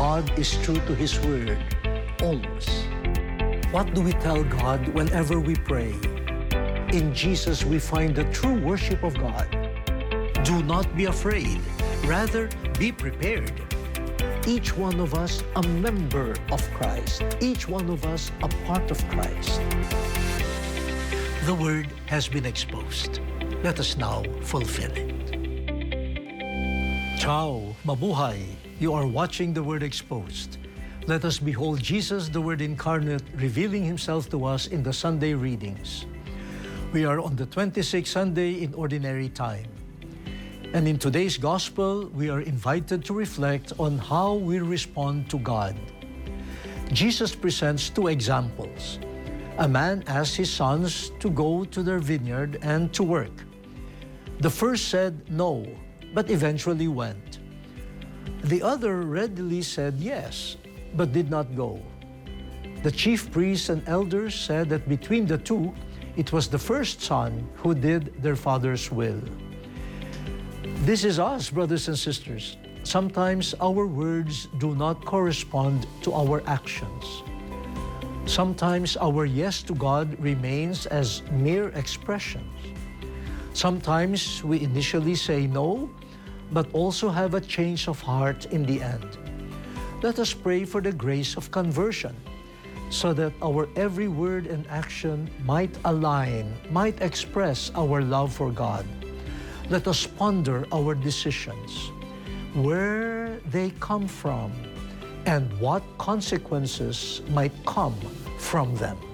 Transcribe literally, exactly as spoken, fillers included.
God is true to His word, always. What do we tell God whenever we pray? In Jesus, we find the true worship of God. Do not be afraid. Rather, be prepared. Each one of us a member of Christ. Each one of us a part of Christ. The word has been exposed. Let us now fulfill it. Ciao, mabuhay. You are watching the Word Exposed. Let us behold Jesus, the Word incarnate, revealing Himself to us in the Sunday readings. We are on the twenty-sixth Sunday in Ordinary Time. And in today's Gospel, we are invited to reflect on how we respond to God. Jesus presents two examples. A man asked his sons to go to their vineyard and to work. The first said no, but eventually went. The other readily said yes, but did not go. The chief priests and elders said that between the two, it was the first son who did their father's will. This is us, brothers and sisters. Sometimes our words do not correspond to our actions. Sometimes our yes to God remains as mere expressions. Sometimes we initially say no, but also have a change of heart in the end. Let us pray for the grace of conversion, so that our every word and action might align, might express our love for God. Let us ponder our decisions, where they come from, and what consequences might come from them.